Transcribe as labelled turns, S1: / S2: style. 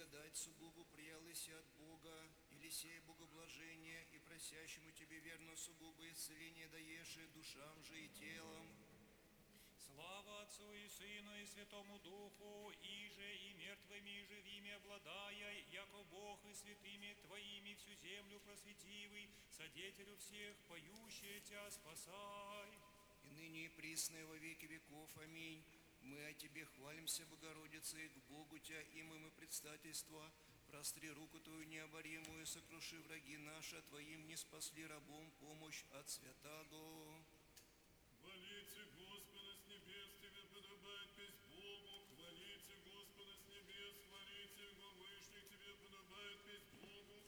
S1: благодать сугубо приялыся от Бога, или сей богоблажение, и просящему тебе верно сугубо исцеление даеши душам же и телом.
S2: Слава Отцу и Сыну и Святому Духу, иже и мертвыми и живыми обладая, яко Бог и святыми Твоими всю землю просветивый, содетелю всех, поющие Тя спасай.
S1: И ныне и присно и во веки веков. Аминь. Мы о Тебе хвалимся, Богородица, и к Богу Тя имем и предстательства. Простри руку Твою необоримую, сокруши враги наши, а Твоим не спасли рабом помощь от святаго.
S3: Хвалите Господа с небес, Тебе подобает песнь